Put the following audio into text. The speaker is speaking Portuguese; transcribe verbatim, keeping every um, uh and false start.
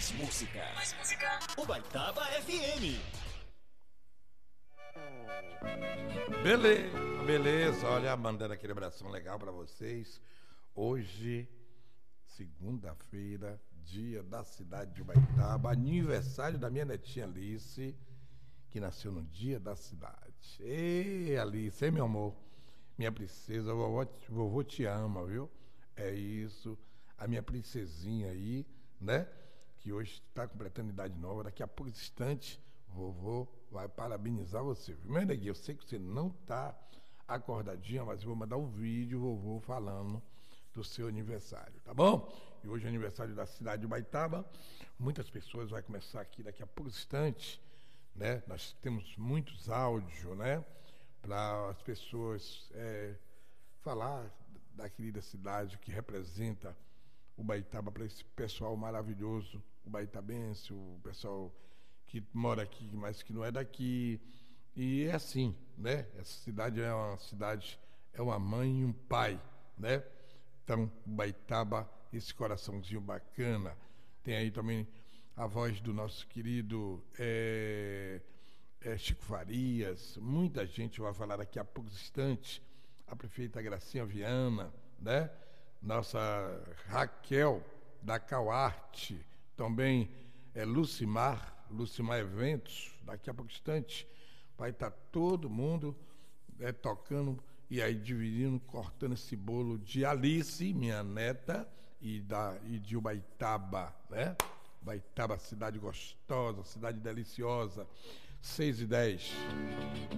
Mais música. Mais música. Ubaitaba F M. Beleza, beleza. Olha, mandando aquele abração legal pra vocês. Hoje, segunda-feira, dia da cidade de Ubaitaba, aniversário da minha netinha Alice, que nasceu no dia da cidade. Ei, Alice, hein, meu amor? Minha princesa, vovô, vovô te ama, viu? É isso. A minha princesinha aí, né? Que hoje está completando idade nova. Daqui a poucos instantes, vovô vai parabenizar você. Meu neguinho, eu sei que você não está acordadinha, mas eu vou mandar um vídeo, vovô, falando do seu aniversário, tá bom? E hoje é aniversário da cidade de Ubaitaba. Muitas pessoas vão começar aqui daqui a poucos instantes, né? Nós temos muitos áudios, né? Para as pessoas é, falar da querida cidade que representa Ubaitaba para esse pessoal maravilhoso, ubaitabense, o pessoal que mora aqui, mas que não é daqui. E é assim, né? Essa cidade é uma cidade, é uma mãe e um pai, né? Então, Ubaitaba, esse coraçãozinho bacana. Tem aí também a voz do nosso querido é, é, Chico Farias. Muita gente vai falar daqui a poucos instantes. A prefeita Gracinha Viana, né? Nossa Raquel da Cauarte, também é Lucimar, Lucimar Eventos. Daqui a pouco instante vai estar todo mundo é, tocando e aí dividindo, cortando esse bolo de Alice, minha neta, e, da, e de Ubaitaba, né? Ubaitaba, cidade gostosa, cidade deliciosa. seis e dez.